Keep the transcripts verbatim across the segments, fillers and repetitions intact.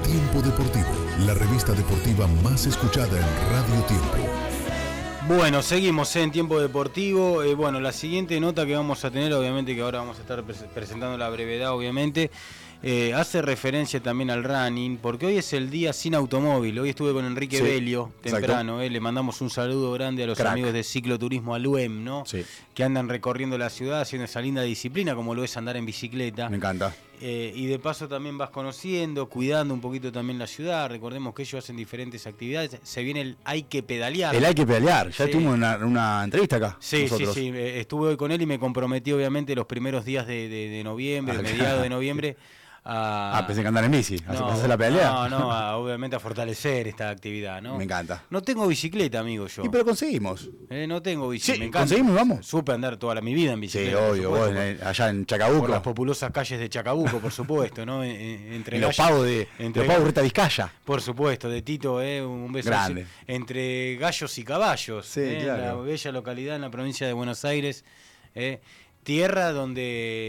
Tiempo Deportivo, la revista deportiva más escuchada en Radio Tiempo. Bueno, seguimos en Tiempo Deportivo. Eh, bueno, la siguiente nota que vamos a tener, obviamente que ahora vamos a estar pres- presentando la brevedad, obviamente, eh, hace referencia también al running, porque hoy es el día sin automóvil. Hoy estuve con Enrique Sí, Belio, temprano, eh, le mandamos un saludo grande a los Crack. amigos de Cicloturismo Aluem, ¿no? Sí. Que andan recorriendo la ciudad haciendo esa linda disciplina, como lo es andar en bicicleta. Me encanta. Eh, y de paso también vas conociendo, cuidando un poquito también la ciudad. Recordemos que ellos hacen diferentes actividades. Se viene el Hay que pedalear. El hay que pedalear. Ya Sí. tuvimos una, una entrevista acá. Sí, nosotros. sí, sí. Eh, Estuve hoy con él y me comprometí, obviamente, los primeros días de, de, de noviembre, Ah, mediados de noviembre. A... Ah, pensé que andar en bici. ¿Hace No, la pedalea? no, no, a, obviamente a fortalecer esta actividad, ¿no? Me encanta. No tengo bicicleta, amigo, yo. Y pero conseguimos. Eh, no tengo bici, Sí, me encanta. conseguimos y vamos. Supe andar toda la, mi vida en Sí, bicicleta. por obvio. supuesto, Vos en- por- allá en Por Chacabuco. las populosas calles de Chacabuco, por supuesto, ¿no? En- en- entre Y los gallos- pavos de entre los pavos gallos- Rita Vizcaya. Por supuesto, de Tito, eh, un beso. Grande. Entre gallos y caballos, Sí, eh, claro. la bella localidad en la provincia de Buenos Aires, eh, tierra donde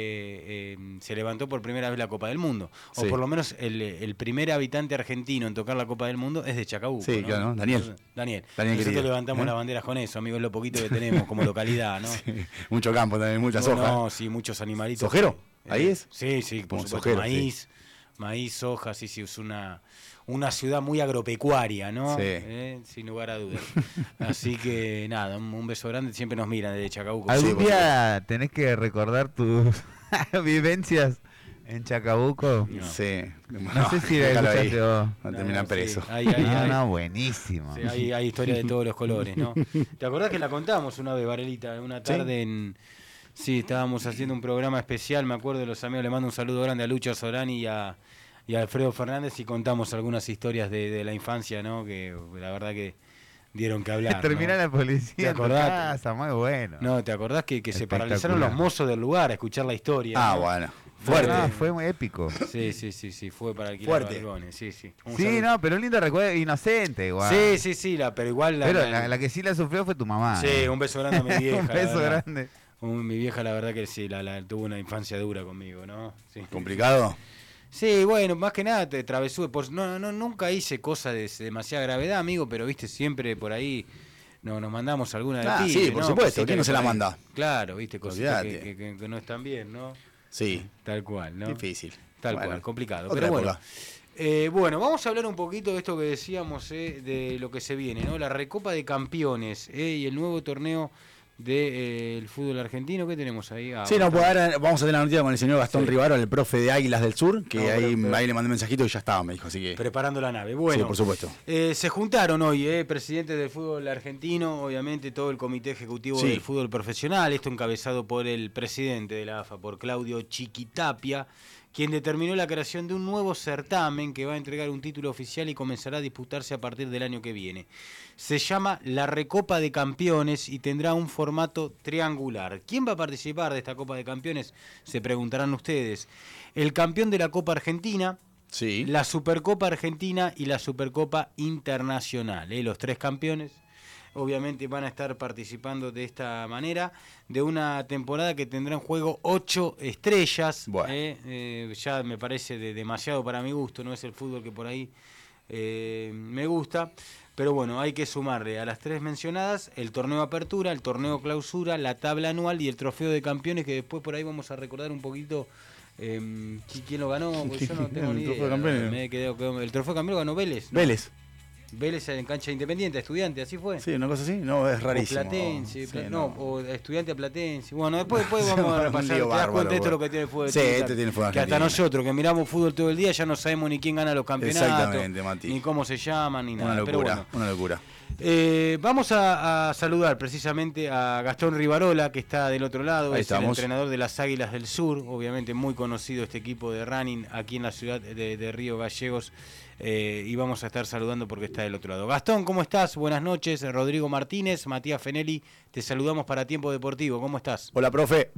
eh, se levantó por primera vez la Copa del Mundo, o Sí. por lo menos el, el primer habitante argentino en tocar la Copa del Mundo es de Chacabuco. Sí, ¿no? claro, ¿no? Daniel. Entonces, Daniel. Daniel Nosotros querido. levantamos ¿Eh? las banderas con eso, amigos, es lo poquito que tenemos como localidad, ¿no? Sí, mucho campo también, muchas No, hojas. no, sí, muchos animalitos. ¿Sojero? Eh, ¿Ahí es? Sí, sí, por Como supuesto. sojero, maíz, maíz, soja, sí, sí, es una, una ciudad muy agropecuaria, ¿no? Sí. Eh, sin lugar a dudas. Así que nada, un, un beso grande, siempre nos miran desde Chacabuco. ¿Algún Sí, por día tenés que recordar tus vivencias en Chacabuco? No. Sí. No sé si la déjalo ahí. escuchaste vos. No No, terminan sí, preso. hay- hay- No, hay- no, buenísimo. sí, hay, hay historia de todos los colores, ¿no? ¿Te acordás que la contamos una vez, Varelita? Una tarde en... Sí, estábamos haciendo un programa especial, me acuerdo de los amigos, le mando un saludo grande a Lucho Sorani y a, y a Alfredo Fernández y contamos algunas historias de, de la infancia, ¿no? Que la verdad que dieron que hablar. Termina ¿no? la policía ¿Te en tu acordás? casa, muy bueno. No, ¿te acordás que, que se Espectacular. paralizaron los mozos del lugar a escuchar la historia? Ah, ¿no? bueno. Fuerte. Ah, fue muy épico. Sí, sí, sí, sí, fue para alquilar Fuerte. balcones, sí, sí. Un Sí, saludo. no, pero un lindo recuerdo, inocente igual. Sí, sí, sí, la, pero igual la... Pero la, la que sí la sufrió fue tu mamá. Sí, eh. un beso grande a mi vieja. Un la beso verdad. grande. Un- mi vieja, la verdad que sí, la, la- tuvo una infancia dura conmigo, ¿no? Sí. ¿Complicado? Sí, bueno, más que nada te travesúe. Pues, no, no, nunca hice cosas de demasiada gravedad, amigo, pero viste, siempre por ahí no, nos mandamos alguna de Ah, pibe, sí, por ¿no? supuesto, Cositas ¿quién no que se la por ahí- manda? Claro, viste, cositas que, Olvídate. que- que- que no están bien, ¿no? Sí. Tal cual, ¿no? Difícil. Tal Bueno, cual, complicado. otra Pero bueno, época. eh, bueno, vamos a hablar un poquito de esto que decíamos, eh, de lo que se viene, ¿no? La Recopa de Campeones eh, y el nuevo torneo del fútbol argentino. ¿Qué tenemos ahí? Ah, Sí, no, bueno, pues ahora vamos a tener la noticia con el señor Gastón Sí. Rivaro, el profe de Águilas del Sur, que No, ahí, pero- pero- ahí le mandé un mensajito y ya estaba, me dijo, así que... preparando la nave. Bueno, Sí, por supuesto. eh, se juntaron hoy, eh, presidentes del fútbol argentino, obviamente todo el comité ejecutivo Sí. del fútbol profesional, esto encabezado por el presidente de la A F A, por Claudio Chiquitapia, quien determinó la creación de un nuevo certamen que va a entregar un título oficial y comenzará a disputarse a partir del año que viene. Se llama la Recopa de Campeones y tendrá un formato triangular. ¿Quién va a participar de esta Copa de Campeones? Se preguntarán ustedes. El campeón de la Copa Argentina, Sí. la Supercopa Argentina y la Supercopa Internacional, ¿eh? Los tres campeones obviamente van a estar participando de esta manera, de una temporada que tendrá en juego ocho estrellas, Bueno. ¿eh? Eh, ya me parece de demasiado para mi gusto, no es el fútbol que por ahí eh, me gusta, pero bueno, hay que sumarle a las tres mencionadas el torneo Apertura, el torneo Clausura, la tabla anual y el trofeo de campeones, que después por ahí vamos a recordar un poquito eh, qui- quién lo ganó, porque yo no tengo El ni trofeo de idea. campeones. Me quedé- quedó- el trofeo de campeón lo ganó Vélez, ¿no? Vélez. Vélez en cancha independiente, Estudiante, así fue. Sí, una cosa así. No, es rarísimo. O Platense, Sí, Pla- no. no, o Estudiante a Platense. Bueno, después, después Sí, vamos a un repasar. lío Te das bárbaro, cuenta, esto es lo bueno. que tiene el fútbol. Sí, argentino, este tiene el fútbol que hasta argentino. nosotros, que miramos fútbol todo el día, ya no sabemos ni quién gana los campeonatos. Exactamente, Mati. Ni cómo se llaman, ni nada. Una Pero locura, bueno. una locura. Eh, vamos a, a saludar precisamente a Gastón Rivarola, que está del otro lado, Ahí es el estamos. entrenador de las Águilas del Sur, obviamente muy conocido este equipo de running aquí en la ciudad de, de Río Gallegos, eh, y vamos a estar saludando porque está del otro lado. Gastón, ¿cómo estás? Buenas noches. Rodrigo Martínez, Matías Fenelli, te saludamos para Tiempo Deportivo. ¿Cómo estás? Hola, profe.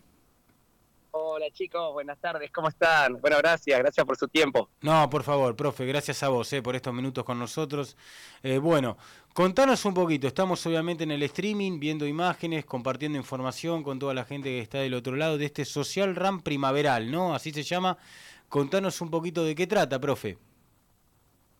Hola chicos, buenas tardes, ¿cómo están? Bueno, gracias, gracias por su tiempo. No, por favor, profe, gracias a vos eh, por estos minutos con nosotros. Eh, bueno, contanos un poquito, estamos obviamente en el streaming, viendo imágenes, compartiendo información con toda la gente que está del otro lado de este Social Run primaveral, ¿no? Así se llama. Contanos un poquito de qué trata, profe.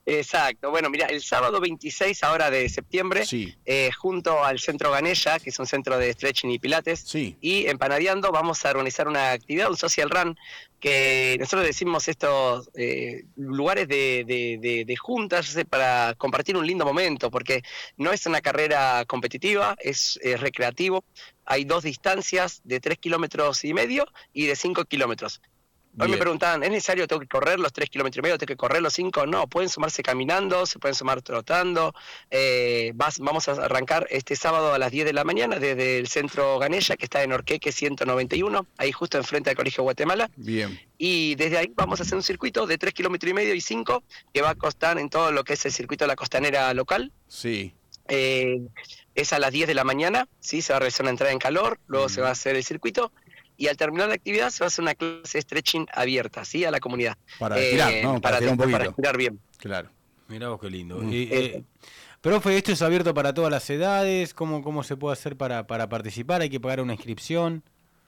Exacto. Bueno, mira, el sábado veintiséis ahora de septiembre, Sí. eh, junto al Centro Ganella, que es un centro de stretching y pilates, Sí. y en Panadeando vamos a organizar una actividad, un social run, que nosotros decimos estos eh, lugares de, de, de, de juntas para compartir un lindo momento, porque no es una carrera competitiva, es, es recreativo. Hay dos distancias de tres kilómetros y medio y de cinco kilómetros. Hoy Bien. me preguntaban, ¿es necesario, tengo que correr los tres kilómetros y medio, tengo que correr los cinco? No, pueden sumarse caminando, se pueden sumar trotando. Eh, vas, vamos a arrancar este sábado a las diez de la mañana desde el Centro Ganella, que está en Orqueque ciento noventa y uno, ahí justo enfrente del Colegio Guatemala. Bien. Y desde ahí vamos a hacer un circuito de tres kilómetros y medio y cinco, que va a costar en todo lo que es el circuito de la costanera local. Sí. Eh, es a las diez de la mañana, ¿sí? Se va a realizar una entrada en calor, luego Mm. se va a hacer el circuito. Y al terminar la actividad se va a hacer una clase de stretching abierta, ¿sí? A la comunidad. Para Eh, estirar, ¿no? Para, estirar un poquito. Para estirar bien. Claro. Mirá vos qué lindo. Mm. Y, eh, profe, ¿esto es abierto para todas las edades? ¿Cómo, cómo se puede hacer para, para participar? ¿Hay que pagar una inscripción?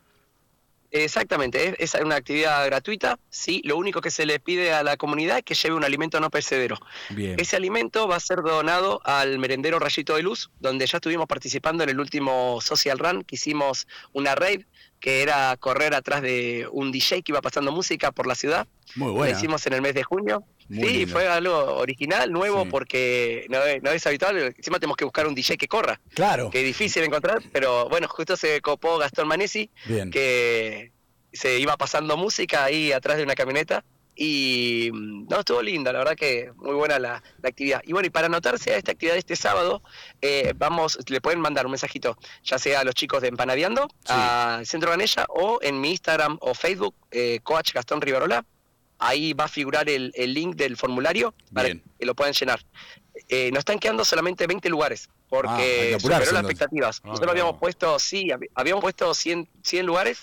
Exactamente, es, es una actividad gratuita, ¿sí? Lo único que se le pide a la comunidad es que lleve un alimento no perecedero. Bien. Ese alimento va a ser donado al merendero Rayito de Luz, donde ya estuvimos participando en el último Social Run, que hicimos una rave, que era correr atrás de un D J que iba pasando música por la ciudad. Muy Lo buena. hicimos en el mes de junio. Muy Sí, lindo. fue algo original, nuevo, Sí. porque no es, no es habitual. Encima tenemos que buscar un D J que corra, Claro. que es difícil encontrar, pero bueno, justo se copó Gastón Manesi, Bien. que se iba pasando música ahí atrás de una camioneta. Y mm, no, estuvo linda, la verdad que muy buena la, la actividad. Y bueno, y para anotarse a esta actividad de este sábado, eh, vamos, le pueden mandar un mensajito, ya sea a los chicos de Empanadeando, Sí. al Centro Ganella, o en mi Instagram o Facebook, eh, Coach Gastón Rivarola. Ahí va a figurar el, el link del formulario para Bien. que lo puedan llenar. Eh, nos están quedando solamente veinte lugares, Ah, hay porque que apurarse, superó las entonces. expectativas. Ah, Nosotros habíamos bravo. puesto, sí, hab- habíamos puesto cien, cien lugares,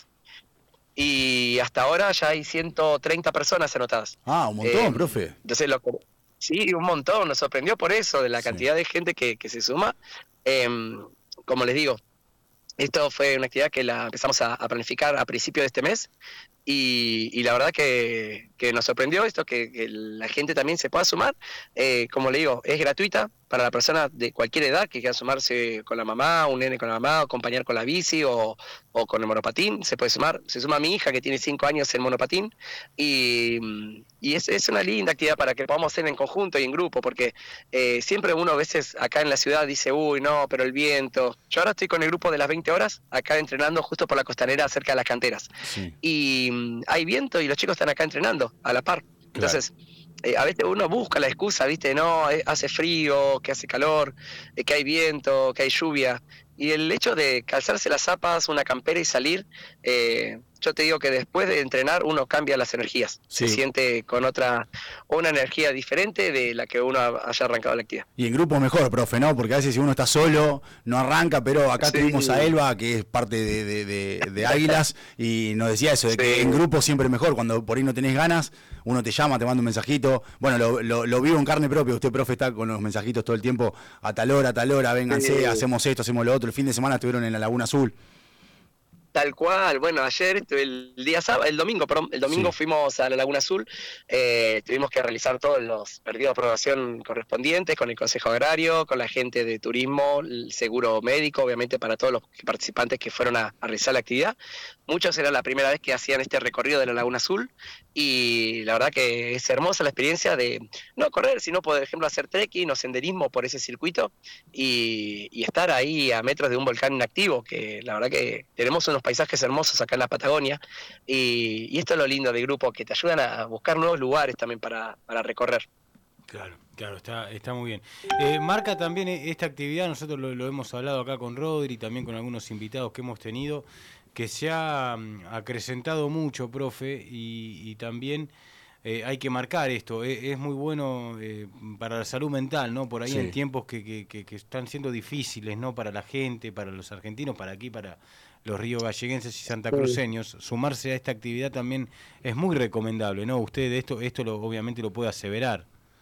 y hasta ahora ya hay ciento treinta personas anotadas. Ah, un montón, Eh, profe. Entonces, lo, sí, un montón, nos sorprendió por eso, de la Sí. cantidad de gente que, que se suma. Em, como les digo, esto fue una actividad que la empezamos a, a planificar a principios de este mes, y, y la verdad que, que nos sorprendió esto, que, que la gente también se pueda sumar. Eh, como le digo, es gratuita para la persona de cualquier edad que quiera sumarse con la mamá, un nene con la mamá, acompañar con la bici o, o con el monopatín, se puede sumar. Se suma mi hija que tiene cinco años en monopatín, y, y es, es una linda actividad para que podamos hacer en conjunto y en grupo, porque eh, siempre uno a veces acá en la ciudad dice, uy, no, pero el viento. Yo ahora estoy con el grupo de las veinte horas, acá entrenando justo por la costanera cerca de las canteras. Sí. Y mm, hay viento y los chicos están acá entrenando a la par. Entonces, eh, a veces uno busca la excusa, ¿viste? No, eh, hace frío, que hace calor, eh, que hay viento, que hay lluvia. Y el hecho de calzarse las zapas, una campera y salir, eh, yo te digo que después de entrenar uno cambia las energías. Sí. Se siente con otra, una energía diferente de la que uno haya arrancado la actividad. Y en grupo mejor, profe, ¿no? Porque a veces si uno está solo, no arranca, pero acá Sí. tuvimos a Elba, que es parte de, de, de- de Águilas, y nos decía eso, de Sí. que en grupo siempre mejor, cuando por ahí no tenés ganas, uno te llama, te manda un mensajito. Bueno, lo, lo, lo vivo en carne propia, usted, profe, está con los mensajitos todo el tiempo, a tal hora, a tal hora, vénganse, Sí. hacemos esto, hacemos lo otro. El fin de semana estuvieron en la Laguna Azul. Tal cual, bueno, ayer, estuve el día sábado, el domingo, perdón, el domingo Sí. fuimos a la Laguna Azul, eh, tuvimos que realizar todos los periodos de aprobación correspondientes con el Consejo Agrario, con la gente de turismo, el seguro médico, obviamente para todos los participantes que fueron a, a realizar la actividad. Muchos era la primera vez que hacían este recorrido de la Laguna Azul, y la verdad que es hermosa la experiencia de no correr, sino por ejemplo hacer trekking o senderismo por ese circuito, y, y estar ahí a metros de un volcán inactivo, que la verdad que tenemos unos paisajes hermosos acá en la Patagonia, y, y esto es lo lindo del grupo, que te ayudan a buscar nuevos lugares también para, para recorrer. Claro, claro, está, está muy bien. Eh, marca también esta actividad, nosotros lo, lo hemos hablado acá con Rodri, también con algunos invitados que hemos tenido, que se ha mm, acrecentado mucho, profe, y, y también eh, hay que marcar esto. Es, es muy bueno eh, para la salud mental, ¿no? Por ahí Sí. en tiempos que, que, que, que están siendo difíciles, ¿no? Para la gente, para los argentinos, para aquí, para los río galleguenses y santacruceños, sumarse a esta actividad también es muy recomendable, ¿no? Usted esto, esto lo, obviamente lo puede aseverar.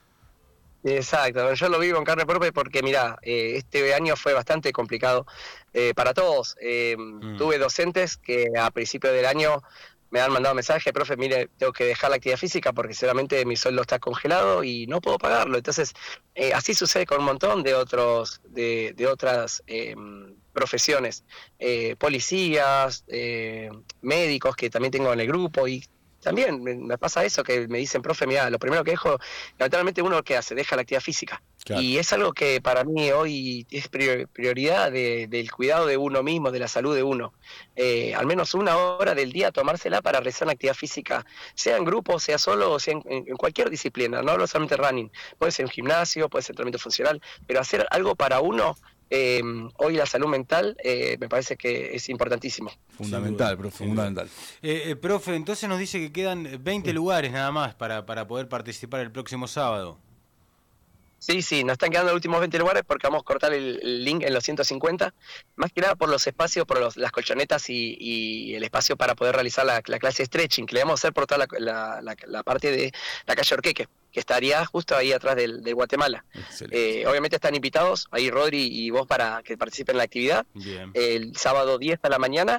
Exacto, yo lo vivo en carne propia porque, mira, eh, este año fue bastante complicado eh, para todos. Eh, Mm. Tuve docentes que a principio del año me han mandado mensajes, profe, mire, tengo que dejar la actividad física porque seguramente mi sueldo está congelado y no puedo pagarlo. Entonces, eh, así sucede con un montón de otros, de, de otras eh, profesiones, eh, policías, eh, médicos que también tengo en el grupo y también me, me pasa eso, que me dicen, profe, mira, lo primero que dejo, lamentablemente uno que hace, deja la actividad física. Claro. Y es algo que para mí hoy es prioridad de, del cuidado de uno mismo, de la salud de uno. Eh, al menos una hora del día tomársela para realizar una actividad física, sea en grupo, sea solo, o sea en, en cualquier disciplina, no hablo solamente running, puede ser un gimnasio, puede ser entrenamiento funcional, pero hacer algo para uno. Eh, hoy la salud mental eh, me parece que es importantísimo. Fundamental, profe, fundamental. Eh, eh, profe, entonces nos dice que quedan veinte lugares nada más para, para poder participar el próximo sábado. Sí, sí, nos están quedando los últimos veinte lugares porque vamos a cortar el, el link en los ciento cincuenta, más que nada por los espacios, por los, las colchonetas y, y el espacio para poder realizar la, la clase de stretching, que le vamos a hacer por toda la, la, la, la parte de la calle Orqueque, que estaría justo ahí atrás del, del Guatemala. Eh, obviamente están invitados, ahí Rodri y vos para que participen en la actividad. Bien. El sábado diez a la mañana,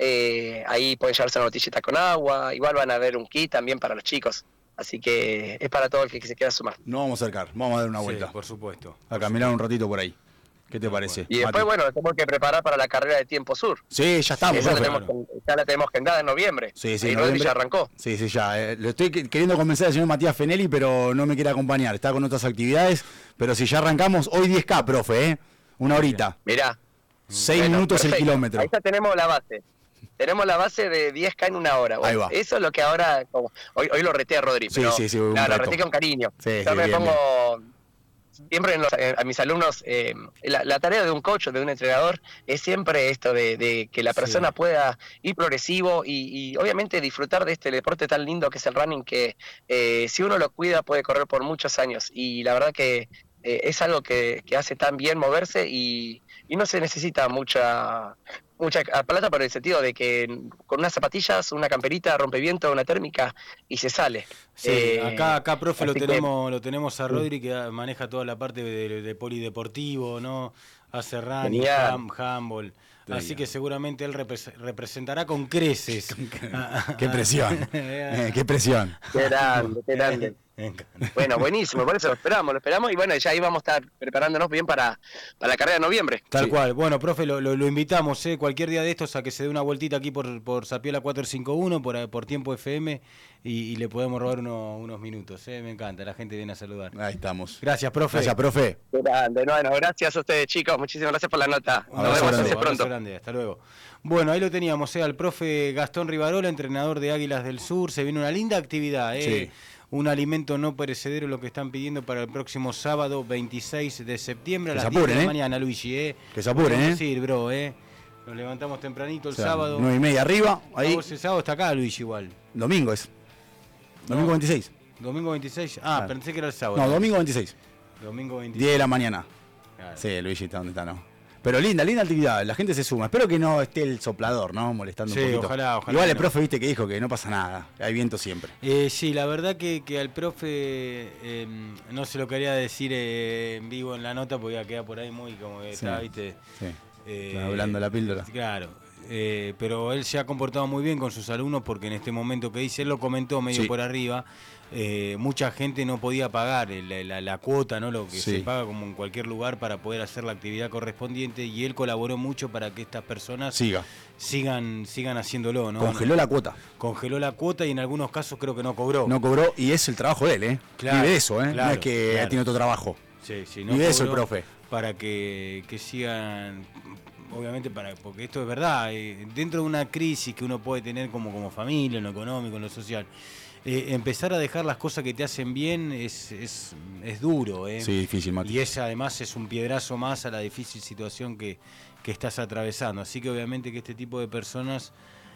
eh, ahí pueden llevarse una botellita con agua, igual van a ver un kit también para los chicos. Así que es para todo el que se quiera sumar. Nos vamos a acercar, vamos a dar una vuelta. Sí, por supuesto. A caminar un ratito por ahí. ¿Qué te parece? Y después, Mati? bueno, tenemos que preparar para la carrera de Tiempo Sur. Sí, ya estamos. Esa la tenemos, ya la tenemos agendada en noviembre. Sí, sí, ahí noviembre. Rodri ya arrancó. Sí, sí, ya. Eh, lo estoy queriendo convencer al señor Matías Fenelli, pero no me quiere acompañar. Está con otras actividades. Pero si ya arrancamos, hoy diez K, profe, ¿eh? Una horita. Mirá. Seis bueno, minutos perfecto. El kilómetro. Ahí ya tenemos la base. Tenemos la base de diez K en una hora. Bueno, ahí va. Eso es lo que ahora... Como, hoy, hoy lo reté a Rodri, sí, pero sí, sí, claro, lo reté con cariño. Sí, Yo sí, me bien, pongo... Bien. Siempre en los, eh, a mis alumnos, eh, la, la tarea de un coach o de un entrenador es siempre esto de, de que la persona sí. pueda ir progresivo y, y obviamente disfrutar de este deporte tan lindo que es el running, que eh, si uno lo cuida puede correr por muchos años. Y la verdad que eh, es algo que, que hace tan bien moverse y, y no se necesita mucha... mucha plata, por el sentido de que con unas zapatillas, una camperita, rompeviento, una térmica y se sale. Sí, eh, acá, acá profe, lo tenemos, que... lo tenemos a Rodri, que maneja toda la parte de, de polideportivo, ¿no? Hace running, ham, handball. Así que seguramente él repre- representará con creces. ¡Qué presión! eh, ¡Qué presión! ¡Qué grande, qué grande! Bueno, buenísimo, por eso lo esperamos, lo esperamos y bueno, ya ahí vamos a estar preparándonos bien para, para la carrera de noviembre. Tal sí. cual. Bueno, profe, lo, lo, lo invitamos ¿eh? cualquier día de estos a que se dé una vueltita aquí por, por Zapiola cuatrocientos cincuenta y uno, por, por Tiempo F M y, y le podemos robar uno, unos minutos. ¿eh? Me encanta, la gente viene a saludar. Ahí estamos. Gracias, profe. Gracias, profe. Qué grande, bueno, gracias a ustedes, chicos, muchísimas gracias por la nota. Un Nos vemos grande, pronto. Grande, hasta luego. Bueno, ahí lo teníamos, ¿eh? al profe Gastón Rivarola, entrenador de Águilas del Sur. Se viene una linda actividad, ¿eh? Sí. Un alimento no perecedero, lo que están pidiendo para el próximo sábado veintiséis de septiembre a que las apuren, diez de la ¿eh? mañana, Luigi. ¿eh? Que se apuren, ¿eh? Sí, bro, ¿eh? Nos levantamos tempranito el o sea, sábado. nueve y media arriba. Ahí. Vos el sábado está acá, Luigi, igual. Domingo es. Domingo No. veintiséis. Domingo veintiséis. Ah, Claro. pensé que era el sábado. No, domingo veintiséis. Domingo veintiséis. diez de la mañana. Claro. Sí, Luigi está donde está, ¿no? Pero linda, linda actividad, la gente se suma. Espero que no esté el soplador, ¿no? Molestando Sí, un poquito. ojalá, ojalá Igual que el no. profe, viste, que dijo que no pasa nada, hay viento siempre. Eh, sí, la verdad que, que al profe eh, no se lo quería decir eh, en vivo en la nota porque iba a quedar por ahí muy como que Sí, está, ¿viste? Sí, Eh, está hablando la píldora. Claro, eh, pero él se ha comportado muy bien con sus alumnos porque en este momento que dice, él lo comentó medio Sí. por arriba, eh, mucha gente no podía pagar la, la, la cuota, ¿no? Lo que Sí. se paga como en cualquier lugar para poder hacer la actividad correspondiente y él colaboró mucho para que estas personas Siga. sigan sigan haciéndolo, ¿no? Congeló la cuota. Congeló la cuota y en algunos casos creo que no cobró. No cobró y es el trabajo de él, ¿eh? Claro, Vive de eso, ¿eh? claro, no es que claro. tiene otro trabajo. Sí, sí, Vive de eso el profe. Para que, que sigan, obviamente, para porque esto es verdad, eh, dentro de una crisis que uno puede tener como, como familia, en lo económico, en lo social, eh, empezar a dejar las cosas que te hacen bien es, es, es duro. Eh. Sí, difícil, Mati. Y esa además es un piedrazo más a la difícil situación que, que estás atravesando. Así que obviamente que este tipo de personas...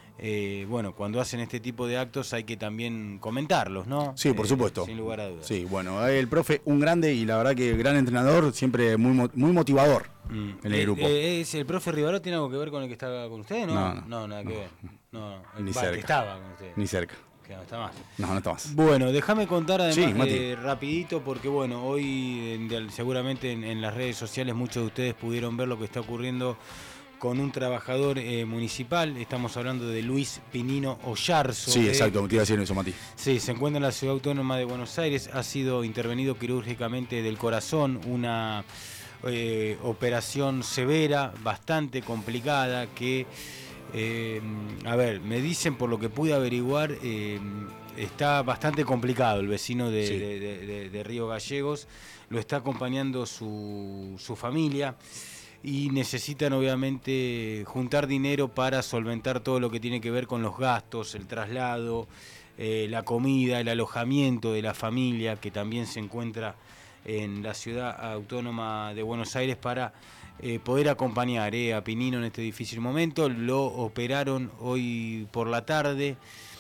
Eh, bueno, cuando hacen este tipo de actos hay que también comentarlos, ¿no? Sí, por Eh, supuesto. Sin lugar a dudas. Sí, bueno, el profe, un grande y la verdad que gran entrenador, siempre muy mo- muy motivador Mm. en el Eh, grupo. eh, ¿es ¿El profe Rivaró tiene algo que ver con el que está con usted? No, No, no, no, nada que no. ver. No, Ni va, cerca. que estaba con usted. Ni cerca. Que no está más. No, no está más. Bueno, déjame contar además Sí, Mati. eh, rapidito porque bueno, hoy en- de- seguramente en, en las redes sociales muchos de ustedes pudieron ver lo que está ocurriendo con un trabajador eh, municipal. Estamos hablando de Luis Pinino Oyarzo. Sí, eh, exacto, me te iba a decir eso, Mati. Sí, se encuentra en la Ciudad Autónoma de Buenos Aires. Ha sido intervenido quirúrgicamente del corazón, una eh, operación severa, bastante complicada, que, eh, a ver, me dicen por lo que pude averiguar, eh, está bastante complicado. El vecino de, Sí. de, de, de, de Río Gallegos lo está acompañando su, su familia. Y necesitan obviamente juntar dinero para solventar todo lo que tiene que ver con los gastos, el traslado, eh, la comida, el alojamiento de la familia que también se encuentra en la Ciudad Autónoma de Buenos Aires para eh, poder acompañar eh, a Pinino en este difícil momento. Lo operaron hoy por la tarde.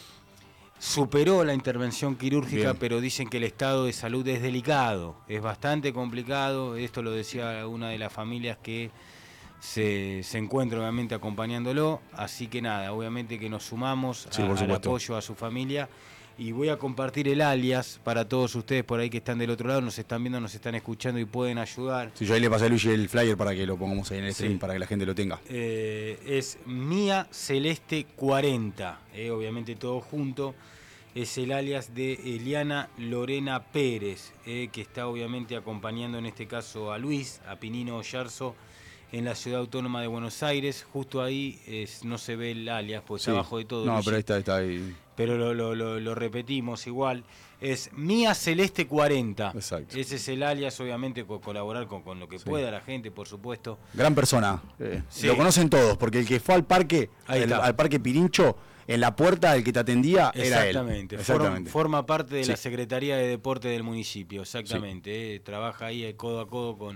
Superó la intervención quirúrgica, Bien. pero dicen que el estado de salud es delicado, es bastante complicado. Esto lo decía una de las familias que se, se encuentra obviamente acompañándolo. Así que nada, obviamente que nos sumamos Sí, a- por al supuesto. apoyo a su familia. Y voy a compartir el alias para todos ustedes por ahí que están del otro lado, nos están viendo, nos están escuchando y pueden ayudar. Sí, yo ahí le pasé a Luigi el flyer para que lo pongamos ahí en el stream, Sí. para que la gente lo tenga. Eh, es Mía Celeste cuarenta, eh, obviamente todo junto. Es el alias de Eliana Lorena Pérez, eh, que está obviamente acompañando en este caso a Luis, a Pinino Oyarzo, en la Ciudad Autónoma de Buenos Aires. Justo ahí es, no se ve el alias, pues Sí. está abajo de todo. No, Luigi, pero ahí está, está ahí. pero lo, lo- lo- lo repetimos igual. Es Mía Celeste cuarenta. Exacto. Ese es el alias, obviamente, co- colaborar con, con lo que Sí. pueda la gente, por supuesto. Gran persona. eh, Sí. Lo conocen todos, porque el que fue al parque, Ahí el- está. al parque Pirincho, en la puerta el que te atendía era él. Exactamente. Exactamente. Form- forma parte de la Sí. Secretaría de Deporte del municipio, exactamente. eh, trabaja ahí eh, codo a codo con,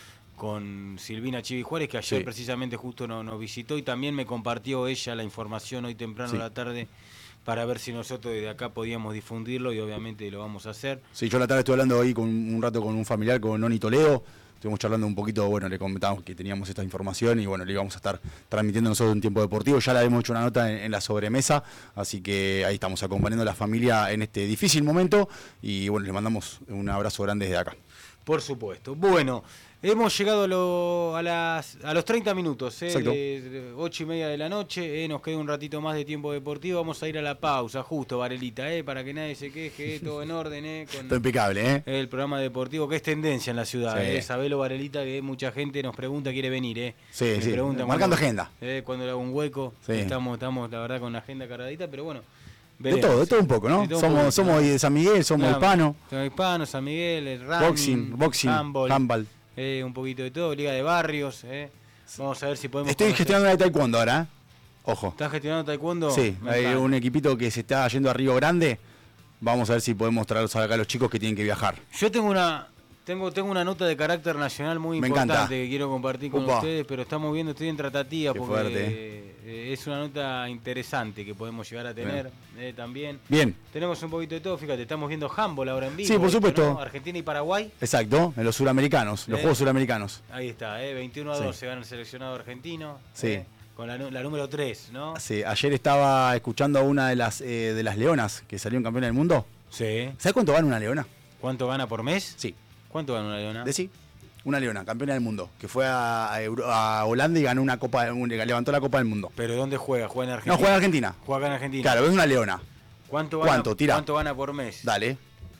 con Silvina Chivi Juárez, que ayer Sí. precisamente justo nos, nos visitó y también me compartió ella la información hoy temprano Sí. a la tarde para ver si nosotros desde acá podíamos difundirlo y obviamente lo vamos a hacer. Sí, yo la tarde estuve hablando ahí con un rato con un familiar, con Noni Toledo. Estuvimos charlando un poquito, bueno, le comentamos que teníamos esta información y bueno, le íbamos a estar transmitiendo nosotros en tiempo deportivo. Ya la hemos hecho una nota en, en la sobremesa, así que ahí estamos acompañando a la familia en este difícil momento y bueno, le mandamos un abrazo grande desde acá. Por supuesto. Bueno, hemos llegado a, lo- a, las, a los treinta minutos, ¿eh? Exacto. de, de ocho y media de la noche, ¿eh? Nos queda un ratito más de tiempo deportivo, vamos a ir a la pausa, justo, Varelita, ¿eh? Para que nadie se queje, ¿eh? Todo en orden, ¿eh? Con Todo impecable, ¿eh? el programa deportivo que es tendencia en la ciudad, Sí. ¿eh? Sabelo, Varelita, que mucha gente nos pregunta, quiere venir, ¿eh? Sí, Me sí, preguntan marcando cuándo- agenda. ¿eh? Cuando le hago un hueco, Sí. estamos, estamos, la verdad, con la agenda cargadita, pero bueno. De veremos. todo, de todo un poco, ¿no? De todo un somos poco, somos ¿no? ahí de San Miguel, somos Claro, hispano, Somos hispanos, San Miguel, el running, boxing, boxing, handball, handball. eh, un poquito de todo, Liga de Barrios. Eh. Vamos a ver si podemos. Estoy conocer- gestionando la de taekwondo ahora, ¿eh? Ojo. ¿Estás gestionando taekwondo? Sí, Me hay encanta. un equipito que se está yendo a Río Grande. Vamos a ver si podemos traerlos acá a los chicos que tienen que viajar. Yo tengo una. Tengo, tengo una nota de carácter nacional muy Me importante encanta. que quiero compartir con Upa. ustedes, pero estamos viendo, estoy en tratativa Qué porque fuerte, eh, es una nota interesante que podemos llegar a tener eh, también. Bien, Tenemos un poquito de todo, fíjate, estamos viendo handball ahora en vivo. Sí, por ¿viste, supuesto. no? Argentina y Paraguay. exacto, en los suramericanos, los Eh. Juegos Suramericanos. Ahí está, eh, veintiuno a Sí. dos se gana el seleccionado argentino. Sí. eh, con la, nu- la número tres, ¿no? Sí, ayer estaba escuchando a una de las eh, de las leonas que salió campeona del mundo. Sí. ¿Sabes cuánto gana una leona? ¿Cuánto gana por mes? Sí, ¿Cuánto gana una leona? decí. Una leona, campeona del mundo, que fue a, a Euro- a Holanda y ganó una copa, un- levantó la Copa del Mundo. ¿Pero dónde juega? ¿Juega en Argentina? No, juega en Argentina. Juega acá en Argentina. Claro, es una leona. ¿Cuánto gana, ¿Cuánto? Tira. ¿Cuánto gana por mes? Dale.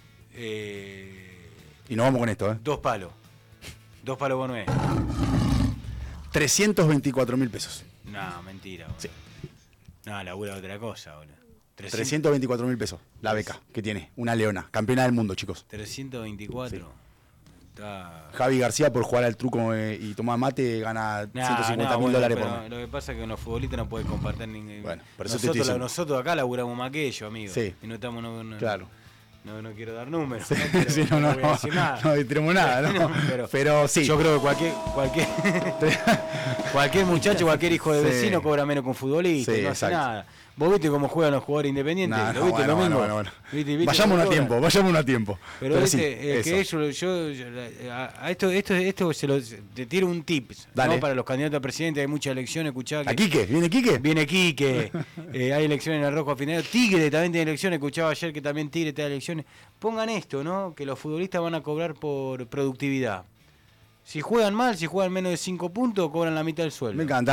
Eh, Y nos vamos con esto, ¿eh? dos palos. Dos palos por mes. trescientos veinticuatro mil pesos. No, mentira. boludo. Sí. No, labura de otra cosa, boludo. trescientos, trescientos veinticuatro mil pesos, la beca que tiene. Una leona, campeona del mundo, chicos. trescientos veinticuatro. Está... Javi García por jugar al truco eh, y tomar mate gana Nah, ciento cincuenta no, mil bueno, dólares pero por mes. lo que pasa es que los futbolistas no pueden compartir ningún... Bueno, por eso te nosotros, estoy diciendo. nosotros acá laburamos más que ellos, amigo. Sí. Y no estamos... No, no- Claro. No, no quiero dar números. Sí, no, quiero- sí, no, no, voy a decir nada. no tenemos nada, ¿no? No, pero- pero, sí. Yo creo que cualquier cualquier cualquier muchacho, cualquier hijo de Sí. vecino cobra menos que un futbolista, Sí, y no hace exacto. nada. ¿Vos viste cómo juegan los jugadores independientes? Nah, ¿Lo no, viste bueno, lo mismo? bueno, bueno, bueno. ¿Viste- viste Vayámonos cómo a cobran? tiempo, vayámonos a tiempo. Pero, Pero viste, sí, eh, que eso. ellos, yo, yo- a, a esto, esto, esto se lo, te tiro un tip, Dale. ¿no? Para los candidatos a presidente, hay muchas elecciones, escuchaba que ¿A Quique? ¿Viene Quique? viene Quique, eh, hay elecciones en el Rojo a final, Tigre también tiene elecciones, escuchaba ayer que también Tigre tiene elecciones. Pongan esto, ¿no? Que los futbolistas van a cobrar por productividad. Si juegan mal, si juegan menos de cinco puntos, cobran la mitad del sueldo. Me encanta.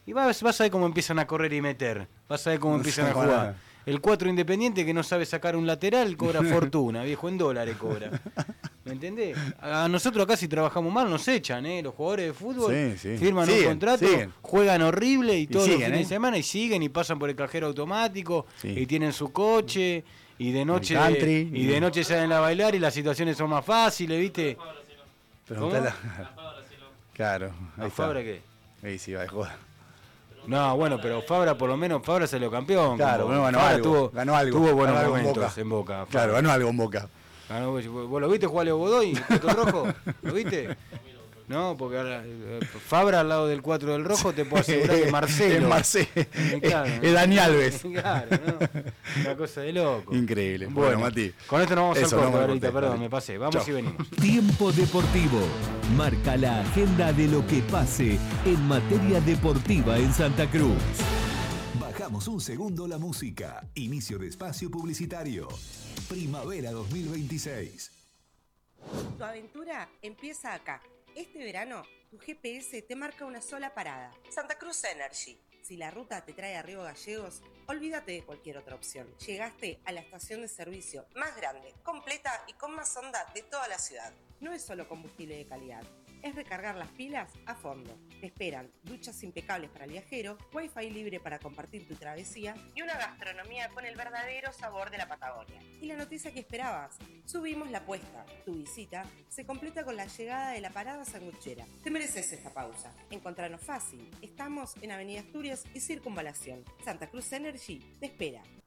Y vas, vas a ver cómo empiezan a correr y meter. Vas a ver cómo No empiezan sé, a bueno. jugar. El cuatro Independiente que no sabe sacar un lateral cobra fortuna, viejo, en dólares cobra. ¿Me entendés? A nosotros acá si trabajamos mal nos echan, ¿eh? Los jugadores de fútbol Sí, sí. firman un Siguen, contrato, siguen. juegan horrible y todos siguen, los fines ¿eh? de semana y siguen y pasan por el cajero automático Sí. y tienen su coche y de noche country. y de noche salen a bailar y las situaciones son más fáciles, ¿viste? Preguntale a- Claro, ahí ¿A está. Fabra qué? Ahí sí, va de joda. No, bueno, pero Fabra por lo menos Fabra salió campeón. Claro, como- bueno, ganó Fabra algo, tuvo, ganó algo, tuvo buenos ganó algo en momentos Boca. en Boca. Claro, Fabra. ganó algo en Boca. Ganó, ¿vos vos lo viste jugar a Leo Godoy, el cuatro rojo? ¿Lo viste? No, porque ahora, eh, Fabra al lado del cuatro del rojo te puedo asegurar que Marcelo. Es Marcelo. Eh, claro, Es Dani Alves. Claro, ¿no? Una cosa de loco. Increíble. Bueno, Mati. Con esto nos vamos Eso, al no corte, me ahorita, corté, perdón, dale. me pasé. Vamos Chao. y venimos. Tiempo Deportivo. Marca la agenda de lo que pase en materia deportiva en Santa Cruz. Bajamos un segundo la música. Inicio de espacio publicitario. Primavera dos mil veintiséis. Tu aventura empieza acá. Este verano, tu G P S te marca una sola parada. Santa Cruz Energy. Si la ruta te trae a Río Gallegos, olvídate de cualquier otra opción. Llegaste a la estación de servicio más grande, completa y con más onda de toda la ciudad. No es solo combustible de calidad, es recargar las pilas a fondo. Te esperan duchas impecables para el viajero, wifi libre para compartir tu travesía y una gastronomía con el verdadero sabor de la Patagonia. Y la noticia que esperabas, subimos la apuesta. Tu visita se completa con la llegada de la parada sanguchera. Te mereces esta pausa. Encontranos fácil. Estamos en Avenida Asturias y Circunvalación. Santa Cruz Energy te espera.